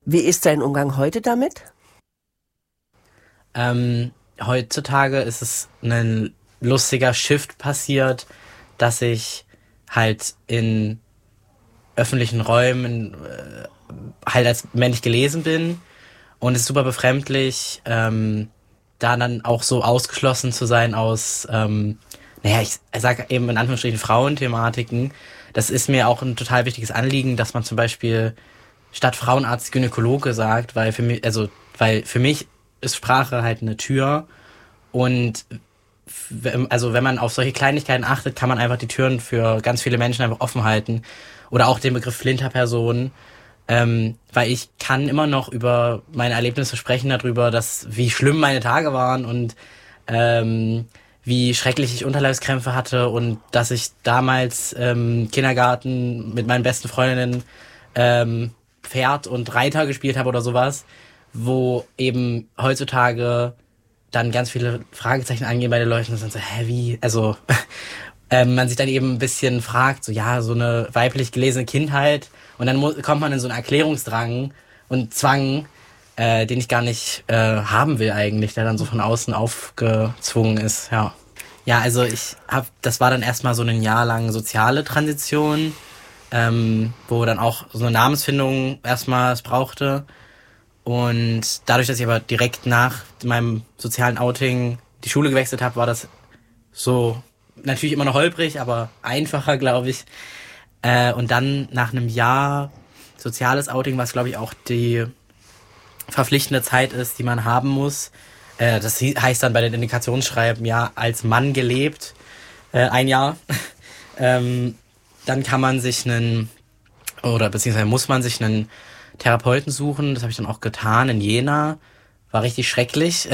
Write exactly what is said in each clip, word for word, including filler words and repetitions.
Wie ist dein Umgang heute damit? Ähm, heutzutage ist es ein lustiger Shift passiert, dass ich halt in öffentlichen Räumen äh, halt als männlich gelesen bin und es ist super befremdlich, ähm, da dann auch so ausgeschlossen zu sein aus, ähm, naja, ich sag eben in Anführungsstrichen Frauenthematiken. Das ist mir auch ein total wichtiges Anliegen, dass man zum Beispiel statt Frauenarzt Gynäkologe sagt, weil für mich, also, weil für mich ist Sprache halt eine Tür und f- also wenn man auf solche Kleinigkeiten achtet, kann man einfach die Türen für ganz viele Menschen einfach offen halten. Oder auch den Begriff Flinterperson, ähm, weil ich kann immer noch über meine Erlebnisse sprechen darüber, dass wie schlimm meine Tage waren und ähm, wie schrecklich ich Unterleibskrämpfe hatte und dass ich damals ähm, Kindergarten mit meinen besten Freundinnen ähm, Pferd und Reiter gespielt habe oder sowas, wo eben heutzutage dann ganz viele Fragezeichen angehen bei den Leuten und sind so, hä, wie, also ähm, man sich dann eben ein bisschen fragt, so ja, so eine weiblich gelesene Kindheit und dann mu- kommt man in so einen Erklärungsdrang und Zwang, äh, den ich gar nicht äh, haben will eigentlich, der dann so von außen aufgezwungen ist, ja. Ja, also ich hab, das war dann erstmal so ein Jahr lang soziale Transition, ähm, wo dann auch so eine Namensfindung erstmal es brauchte. Und dadurch, dass ich aber direkt nach meinem sozialen Outing die Schule gewechselt habe, war das so natürlich immer noch holprig, aber einfacher, glaube ich. Äh, und dann nach einem Jahr soziales Outing, was glaube ich auch die verpflichtende Zeit ist, die man haben muss. Äh, das hie- heißt dann bei den Indikationsschreiben ja als Mann gelebt, äh, ein Jahr. ähm, dann kann man sich einen, oder beziehungsweise muss man sich einen Therapeuten suchen. Das habe ich dann auch getan in Jena. War richtig schrecklich.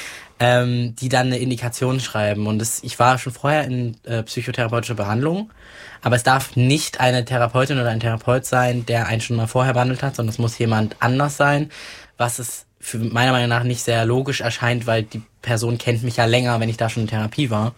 ähm, die dann eine Indikation schreiben. Und das, ich war schon vorher in äh, psychotherapeutischer Behandlung, aber es darf nicht eine Therapeutin oder ein Therapeut sein, der einen schon mal vorher behandelt hat, sondern es muss jemand anders sein, was es für meiner Meinung nach nicht sehr logisch erscheint, weil die Person kennt mich ja länger, wenn ich da schon in Therapie war.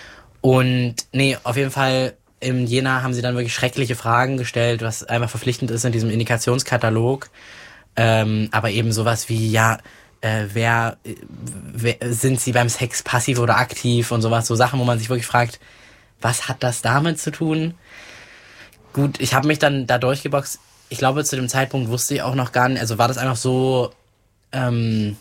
Und nee, auf jeden Fall in Jena haben sie dann wirklich schreckliche Fragen gestellt, was einfach verpflichtend ist in diesem Indikationskatalog. Ähm, aber eben sowas wie, ja, äh, wer, äh, wer, sind sie beim Sex passiv oder aktiv und sowas, so Sachen, wo man sich wirklich fragt, was hat das damit zu tun? Gut, ich habe mich dann da durchgeboxt. Ich glaube, zu dem Zeitpunkt wusste ich auch noch gar nicht, also war das einfach so ähm,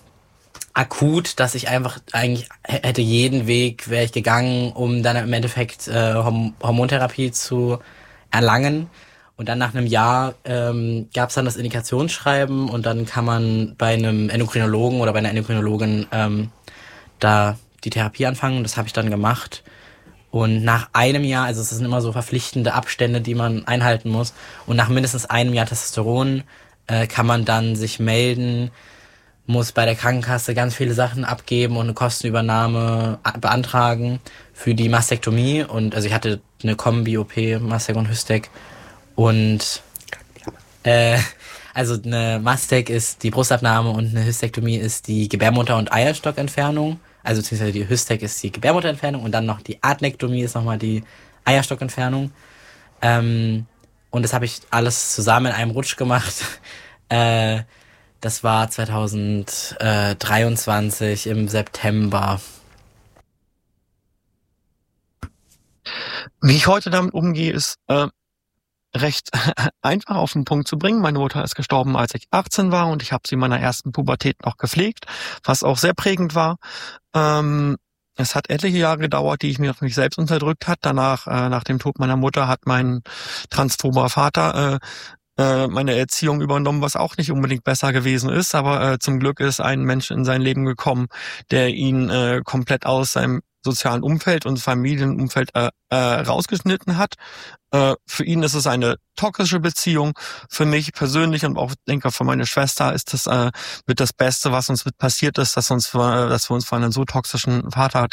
akut, dass ich einfach eigentlich h- hätte jeden Weg, wäre ich gegangen, um dann im Endeffekt äh, Horm- Hormontherapie zu erlangen. Und dann nach einem Jahr ähm, gab es dann das Indikationsschreiben und dann kann man bei einem Endokrinologen oder bei einer Endokrinologin ähm, da die Therapie anfangen. Das habe ich dann gemacht. Und nach einem Jahr, also es sind immer so verpflichtende Abstände, die man einhalten muss. Und nach mindestens einem Jahr Testosteron äh, kann man dann sich melden, muss bei der Krankenkasse ganz viele Sachen abgeben und eine Kostenübernahme a- beantragen für die Mastektomie. Und also ich hatte eine Kombi-O P, Mastek und Hystek. Und äh, also eine Mastek ist die Brustabnahme und eine Hystektomie ist die Gebärmutter- und Eierstockentfernung. Also beziehungsweise die Hystek ist die Gebärmutterentfernung und dann noch die Adnektomie ist nochmal die Eierstockentfernung. Ähm, und das habe ich alles zusammen in einem Rutsch gemacht. äh, Das war zwanzig dreiundzwanzig im September. Wie ich heute damit umgehe, ist äh, recht einfach auf den Punkt zu bringen. Meine Mutter ist gestorben, als ich achtzehn war und ich habe sie in meiner ersten Pubertät noch gepflegt, was auch sehr prägend war. Ähm, es hat etliche Jahre gedauert, die ich mir auf mich selbst unterdrückt hat. Danach, äh, nach dem Tod meiner Mutter, hat mein transphober Vater äh, äh, meine Erziehung übernommen, was auch nicht unbedingt besser gewesen ist. Aber äh, zum Glück ist ein Mensch in sein Leben gekommen, der ihn äh, komplett aus seinem sozialen Umfeld und Familienumfeld äh, äh, rausgeschnitten hat. Äh, für ihn ist es eine toxische Beziehung. Für mich persönlich und auch denke für meine Schwester ist das äh, mit das Beste, was uns mit passiert ist, dass uns, äh, dass wir uns von einem so toxischen Vater